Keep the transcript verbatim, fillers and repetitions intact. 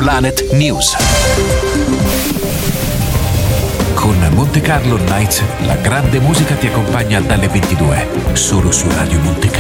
Planet News. Con Monte Carlo Nights, la grande musica ti accompagna dalle ventidue, solo su Radio Monte Carlo.